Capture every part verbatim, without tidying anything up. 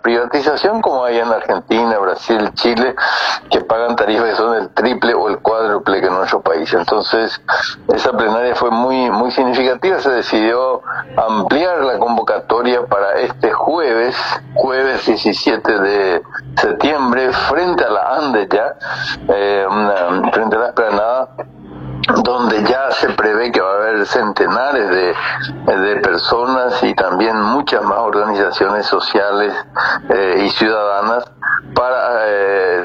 privatización, como hay en Argentina, Brasil, Chile, que pagan tarifas que son el triple o el cuádruple que en nuestro país. Entonces, esa plenaria fue muy, muy significativa. Se decidió ampliar la convocatoria para este jueves, jueves diecisiete de septiembre, frente a la ANDE ya, eh, una, frente a la explanada, donde ya se prevé que va a haber centenares de, de personas y también muchas más organizaciones sociales eh, y ciudadanas para eh,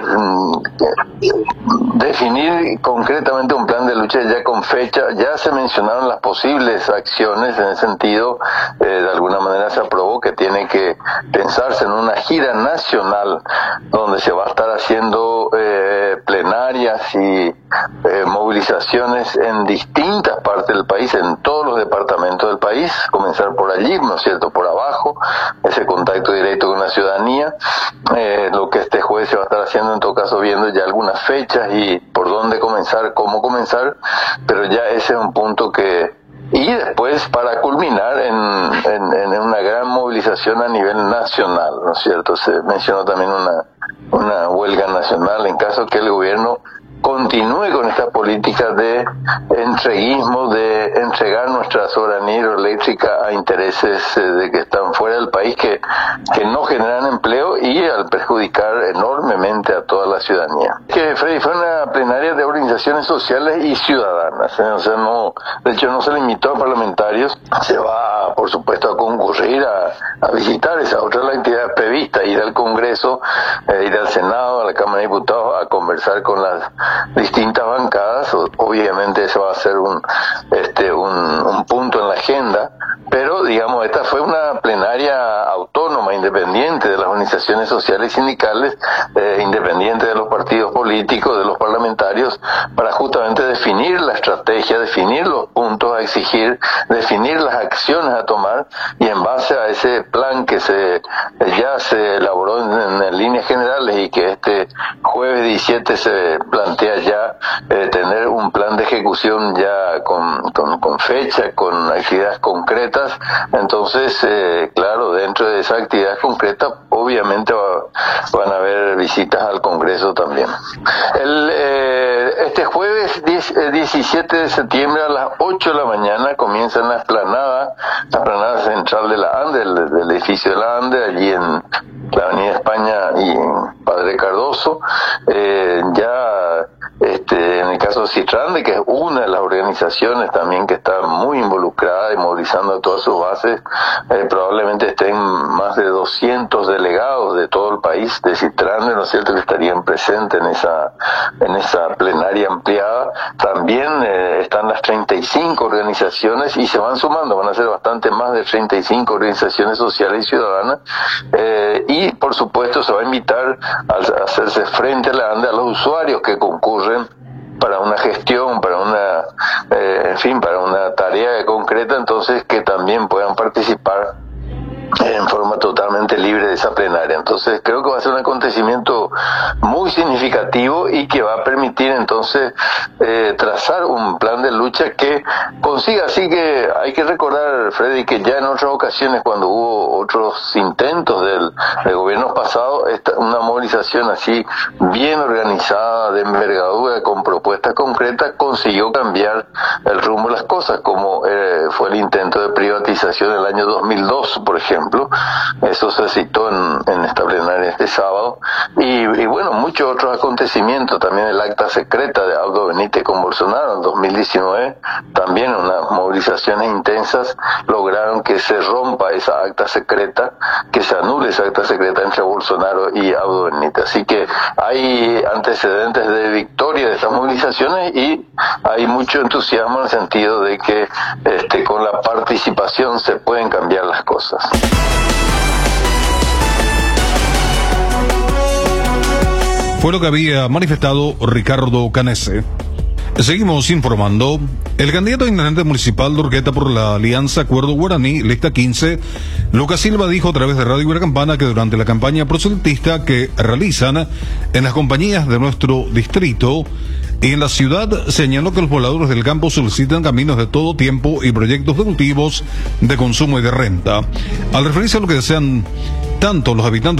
definir concretamente un plan de lucha ya con fecha. Ya se mencionaron las posibles acciones en el sentido, eh, de alguna manera se aprobó que tiene que pensarse en una gira nacional donde se va a estar haciendo eh, plenarias y eh, movilizaciones en distintas partes del país, en todos los departamentos del país, comenzar por allí, ¿no es cierto?, por abajo, ese contacto directo con la ciudadanía, eh, lo que este jueves se va a estar haciendo, en todo caso viendo ya algunas fechas y por dónde comenzar, cómo comenzar, pero ya ese es un punto que... Y después para culminar en, en, en una gran movilización a nivel nacional, ¿no es cierto? Se mencionó también una, una huelga nacional en caso que el gobierno continúe con esta política de entreguismo, de entregar nuestra soberanía hidroeléctrica a intereses eh, de que están fuera del país, que, que no generan empleo y al perjudicar enormemente a toda la ciudadanía. Que Freddy, fue una plenaria de organizaciones sociales y ciudadanas, ¿eh? O sea, no, de hecho no se limitó a parlamentarios, se va por supuesto a concurrir a, a visitar esa otra la actividad prevista, ir al Congreso, eh, ir al Senado, a la Cámara de Diputados, a conversar con las distintas bancadas. Obviamente eso va a ser un este un, un punto en la agenda, pero digamos esta fue una plenaria autónoma, independiente de las organizaciones sociales y sindicales, eh, independiente de los partidos políticos, de los parlamentarios, para justamente definir la estrategia, definir los puntos a exigir, definir las acciones a tomar, y en base a ese plan que se ya se elaboró en, en líneas generales y que este jueves diecisiete se plantea ya eh, tener un plan de ejecución ya con, con, con fecha, con actividades concretas. Entonces, eh, claro, dentro de esa actividad concreta, obviamente va, van a haber visitas al Congreso también. El, eh, este jueves diecisiete de septiembre a las ocho de la mañana comienza en la explanada, la explanada central de la ANDE, del, del edificio de la ANDE, allí en la Avenida España y en Padre Cardoso. Eh, ya este, en el caso de Citrande, que es una de las organizaciones también que está muy involucrada y movilizando a todas sus bases, eh, probablemente estén más de doscientos delegados de todo el país de Citrande, ¿no es cierto?, que estarían presentes en esa en esa plenaria ampliada. También eh, están las treinta y cinco organizaciones y se van sumando, van a ser bastante más de treinta y cinco organizaciones sociales y ciudadanas, eh, y por supuesto se va a invitar a hacerse frente a la ANDE a los usuarios que concurren para una gestión, para una, eh, en fin, para una tarea concreta, entonces que también puedan participar en forma totalmente libre de esa plenaria. Entonces creo que va a ser un acontecimiento muy significativo y que va a permitir entonces eh, trazar un plan de lucha que consiga. Así que hay que recordar, Freddy, que ya en otras ocasiones, cuando hubo otros intentos del, del gobierno pasado, esta, una movilización así bien organizada, de envergadura, con propuestas concretas, consiguió cambiar el rumbo de las cosas, como eh, fue el intento de privatización del año dos mil dos, por ejemplo. Eso se citó en, en esta plenaria este sábado, y, y bueno, muchos otros acontecimientos, también el acta secreta de Aldo Benítez con Bolsonaro en dos mil diecinueve, también unas movilizaciones intensas lograron que se rompa esa acta secreta, que se anule esa acta secreta entre Bolsonaro y Aldo Benítez. Así que hay antecedentes de victoria de estas movilizaciones y hay mucho entusiasmo en el sentido de que este, con la participación se pueden cambiar las cosas. Fue lo que había manifestado Ricardo Canese. Seguimos informando. El candidato a intendente municipal de Urqueta por la Alianza Acuerdo Guaraní, lista quince, Lucas Silva, dijo a través de Radio Buena Campana que durante la campaña proselitista que realizan en las compañías de nuestro distrito y en la ciudad, señaló que los pobladores del campo solicitan caminos de todo tiempo y proyectos de cultivos, de consumo y de renta. Al referirse a lo que desean tanto los habitantes